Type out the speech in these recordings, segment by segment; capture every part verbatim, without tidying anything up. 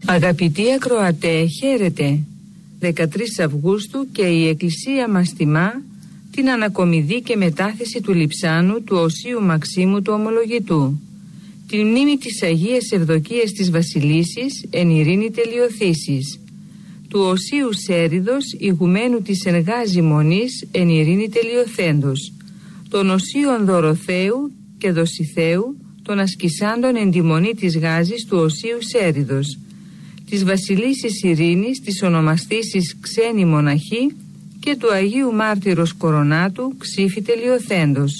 Αγαπητοί ακροατέ, χαίρετε. δεκατρείς Αυγούστου και η Εκκλησία μας τιμά την ανακομιδή και μετάθεση του λειψάνου του Οσίου Μαξίμου του Ομολογητού, την μνήμη της Αγίας Ευδοκίας της Βασιλίσσης εν ειρήνη τελειοθήσης, του Οσίου Σέριδος ηγουμένου της εν γάζη μονής εν ειρήνη τελειοθέντος, των Οσίων Δωροθέου και Δοσιθέου των ασκησάντων εν τη μονή της γάζης του Οσίου Σέριδος, της Βασιλίσσης Ειρήνης, της ονομαστήσης Ξένη Μοναχή και του Αγίου Μάρτυρος Κορονάτου Ξήφη τελειοθέντος.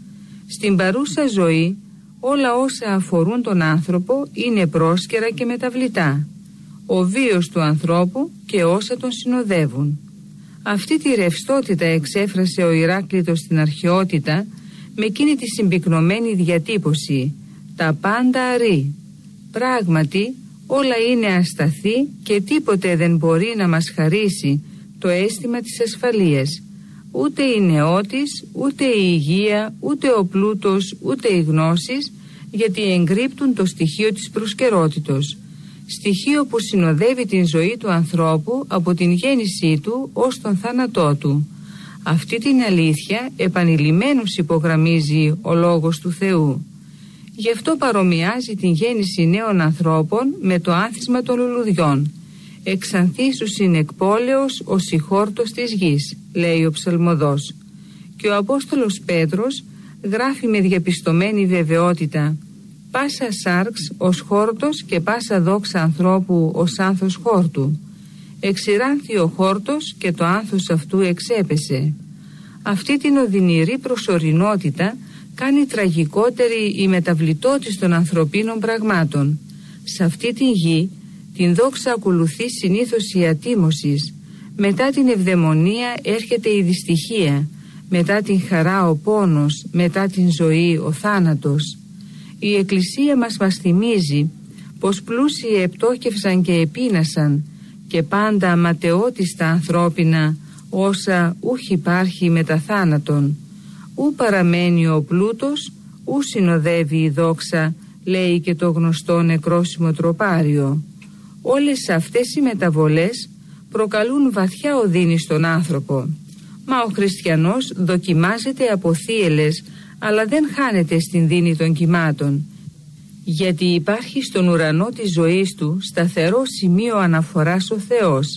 Στην παρούσα ζωή όλα όσα αφορούν τον άνθρωπο είναι πρόσκαιρα και μεταβλητά, ο βίος του ανθρώπου και όσα τον συνοδεύουν. Αυτή τη ρευστότητα εξέφρασε ο Ηράκλειτος στην αρχαιότητα με εκείνη τη συμπυκνωμένη διατύπωση «Τα πάντα αρεί». Πράγματι όλα είναι ασταθή και τίποτε δεν μπορεί να μας χαρίσει το αίσθημα της ασφαλείας. Ούτε η νεότης, ούτε η υγεία, ούτε ο πλούτος, ούτε οι γνώσεις, γιατί εγκρύπτουν το στοιχείο της προσκαιρότητος. Στοιχείο που συνοδεύει την ζωή του ανθρώπου από την γέννησή του ως τον θάνατό του. Αυτή την αλήθεια επανειλημμένως υπογραμμίζει ο Λόγος του Θεού. Γι' αυτό παρομοιάζει την γέννηση νέων ανθρώπων με το άνθισμα των λουλουδιών. «Εξανθήσου συνεκπόλεως ο συγχόρτος της γης», λέει ο ψαλμοδός. Και ο Απόστολος Πέτρος γράφει με διαπιστωμένη βεβαιότητα «Πάσα σάρξ ως χόρτος και πάσα δόξα ανθρώπου ως άνθος χόρτου. Εξηράνθη ο χόρτος και το άνθος αυτού εξέπεσε». Αυτή την οδυνηρή προσωρινότητα κάνει τραγικότερη η μεταβλητότης των ανθρωπίνων πραγμάτων. Σε αυτή την γη την δόξα ακολουθεί συνήθως η ατίμωσης, μετά την ευδαιμονία έρχεται η δυστυχία, μετά την χαρά ο πόνος, μετά την ζωή ο θάνατος. Η Εκκλησία μας μας θυμίζει πως πλούσιοι επτόχευσαν και επίνασαν και πάντα ματαιότιστα ανθρώπινα όσα ούχ υπάρχει μετά θάνατον. Ου παραμένει ο πλούτος, ου συνοδεύει η δόξα, λέει και το γνωστό νεκρόσιμο τροπάριο. Όλες αυτές οι μεταβολές προκαλούν βαθιά οδύνη στον άνθρωπο. Μα ο χριστιανός δοκιμάζεται από θύελες, αλλά δεν χάνεται στην δίνη των κυμάτων, γιατί υπάρχει στον ουρανό της ζωής του σταθερό σημείο αναφοράς ο Θεός.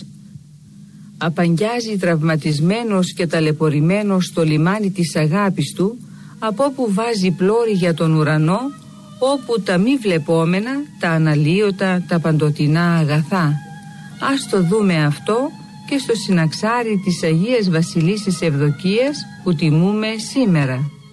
Απαγγιάζει τραυματισμένος και ταλαιπωρημένος στο λιμάνι της αγάπης του, από όπου βάζει πλώρη για τον ουρανό, όπου τα μη βλεπόμενα, τα αναλύωτα, τα παντοτινά αγαθά. Ας το δούμε αυτό και στο συναξάρι της Αγίας Βασιλίσσης Ευδοκίας που τιμούμε σήμερα.